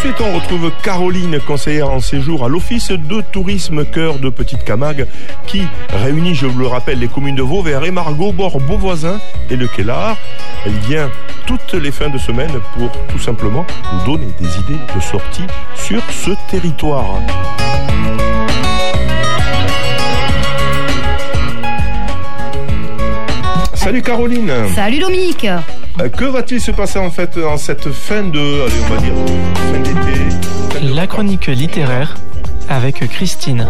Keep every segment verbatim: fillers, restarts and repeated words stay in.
suite, on retrouve Caroline, conseillère en séjour à l'Office de tourisme Cœur de Petite Camargue, qui réunit, je vous le rappelle, les communes de Vauvert et Margaux, Bord, Beauvoisin et Le Quélard. Elle vient toutes les fins de semaine pour tout simplement nous donner des idées de sortie sur ce territoire. Salut Caroline. Salut Dominique. Que va-t-il se passer en fait en cette fin de, allez, on va dire, fin d'été, fin de La chronique littéraire avec Christine.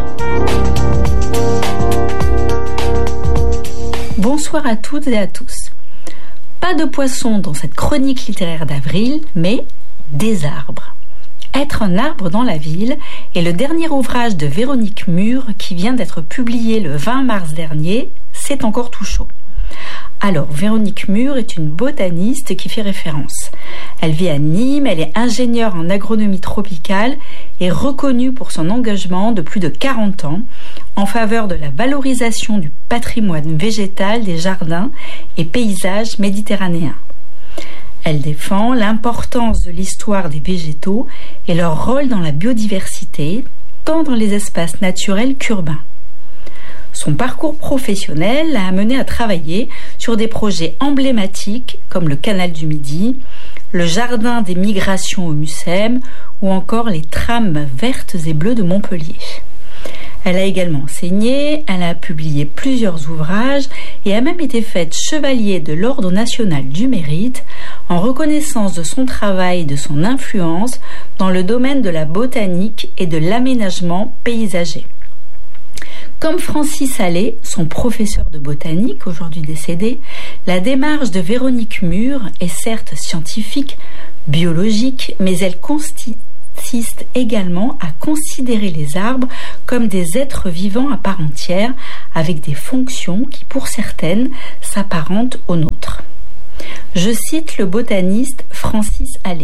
Bonsoir à toutes et à tous. Pas de poissons dans cette chronique littéraire d'avril, mais des arbres. Être un arbre dans la ville est le dernier ouvrage de Véronique Mur qui vient d'être publié le vingt mars dernier. C'est encore tout chaud. Alors, Véronique Mur est une botaniste qui fait référence. Elle vit à Nîmes, elle est ingénieure en agronomie tropicale et reconnue pour son engagement de plus de quarante ans en faveur de la valorisation du patrimoine végétal des jardins et paysages méditerranéens. Elle défend l'importance de l'histoire des végétaux et leur rôle dans la biodiversité, tant dans les espaces naturels qu'urbains. Son parcours professionnel l'a amené à travailler sur des projets emblématiques comme le Canal du Midi, le Jardin des Migrations au Mucem ou encore les trames vertes et bleues de Montpellier. Elle a également enseigné, elle a publié plusieurs ouvrages et a même été faite chevalier de l'Ordre national du mérite en reconnaissance de son travail et de son influence dans le domaine de la botanique et de l'aménagement paysager. Comme Francis Allais, son professeur de botanique, aujourd'hui décédé, la démarche de Véronique Mur est certes scientifique, biologique, mais elle consiste également à considérer les arbres comme des êtres vivants à part entière, avec des fonctions qui, pour certaines, s'apparentent aux nôtres. Je cite le botaniste Francis Allais.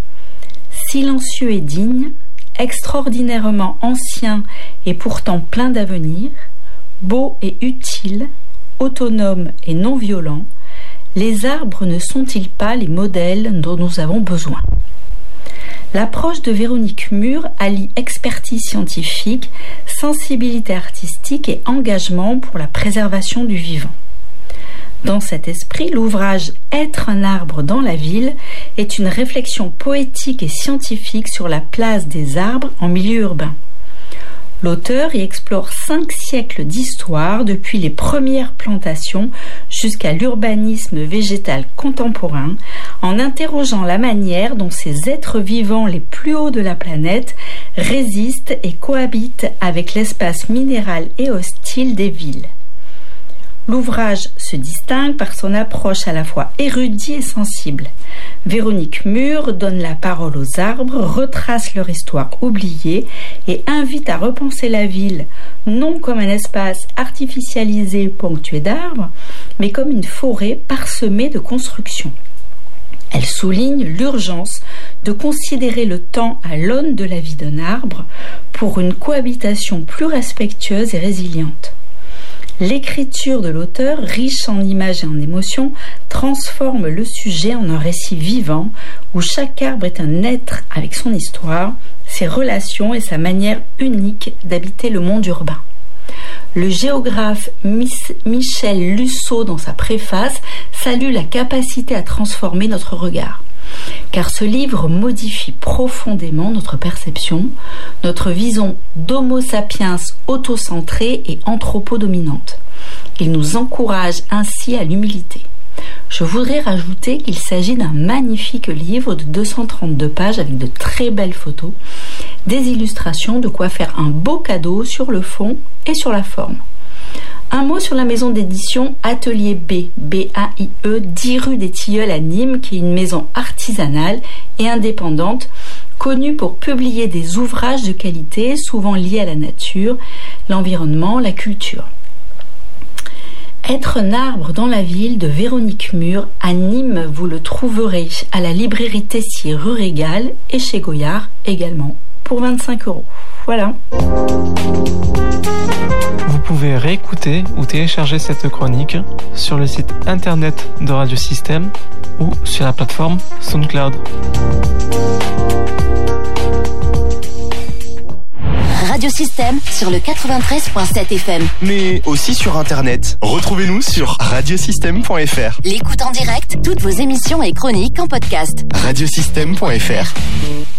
Silencieux et digne, extraordinairement ancien et pourtant plein d'avenir, beau et utile, autonome et non violent, les arbres ne sont-ils pas les modèles dont nous avons besoin ? L'approche de Véronique Mur allie expertise scientifique, sensibilité artistique et engagement pour la préservation du vivant. Dans cet esprit, l'ouvrage « Être un arbre dans la ville » est une réflexion poétique et scientifique sur la place des arbres en milieu urbain. L'auteur y explore cinq siècles d'histoire, depuis les premières plantations jusqu'à l'urbanisme végétal contemporain, en interrogeant la manière dont ces êtres vivants les plus hauts de la planète résistent et cohabitent avec l'espace minéral et hostile des villes. L'ouvrage se distingue par son approche à la fois érudite et sensible. Véronique Mur donne la parole aux arbres, retrace leur histoire oubliée et invite à repenser la ville non comme un espace artificialisé ponctué d'arbres, mais comme une forêt parsemée de constructions. Elle souligne l'urgence de considérer le temps à l'aune de la vie d'un arbre pour une cohabitation plus respectueuse et résiliente. L'écriture de l'auteur, riche en images et en émotions, transforme le sujet en un récit vivant où chaque arbre est un être avec son histoire, ses relations et sa manière unique d'habiter le monde urbain. Le géographe Michel Lusseau, dans sa préface, salue la capacité à transformer notre regard. Car ce livre modifie profondément notre perception, notre vision d'homo sapiens autocentrée et anthropodominante. Il nous encourage ainsi à l'humilité. Je voudrais rajouter qu'il s'agit d'un magnifique livre de deux cent trente-deux pages avec de très belles photos, des illustrations, de quoi faire un beau cadeau sur le fond et sur la forme. Un mot sur la maison d'édition Atelier B, B A I E, dix rue des Tilleuls à Nîmes, qui est une maison artisanale et indépendante, connue pour publier des ouvrages de qualité, souvent liés à la nature, l'environnement, la culture. Être un arbre dans la ville de Véronique Mur, à Nîmes, vous le trouverez à la librairie Tessier rue Régal et chez Goyard également, pour vingt-cinq euros. Voilà. Vous pouvez réécouter ou télécharger cette chronique sur le site internet de Radio Système ou sur la plateforme SoundCloud. Radiosystème sur le quatre-vingt-treize virgule sept F M. Mais aussi sur Internet. Retrouvez-nous sur radiosystème point f r. L'écoute en direct, toutes vos émissions et chroniques en podcast. radiosystème point f r.